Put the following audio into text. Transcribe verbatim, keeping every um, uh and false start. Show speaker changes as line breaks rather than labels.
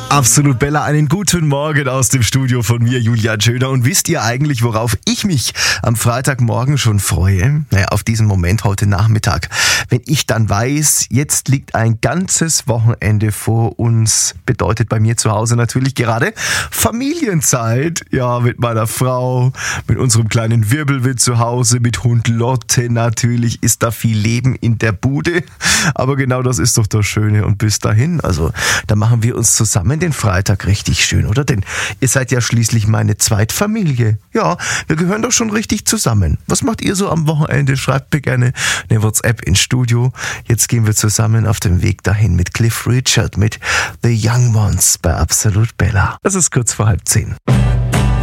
Absolut Bella, einen guten Morgen aus dem Studio von mir, Julian Schöner. Und wisst ihr eigentlich, worauf ich mich am Freitagmorgen schon freue? Naja, auf diesen Moment heute Nachmittag. Wenn ich dann weiß, jetzt liegt ein ganzes Wochenende vor uns, bedeutet bei mir zu Hause natürlich gerade Familienzeit. Ja, mit meiner Frau, mit unserem kleinen Wirbelwind zu Hause, mit Hund Lotte natürlich ist da viel Leben in der Bude. Aber genau das ist doch das Schöne. Und bis dahin, also da machen wir uns zusammen den Freitag richtig schön, oder? Denn ihr seid ja schließlich meine Zweitfamilie. Ja, wir gehören doch schon richtig zusammen. Was macht ihr so am Wochenende? Schreibt mir gerne eine WhatsApp ins Studio. Jetzt gehen wir zusammen auf den Weg dahin mit Cliff Richard, mit The Young Ones bei Absolut Bella. Das ist kurz vor halb zehn.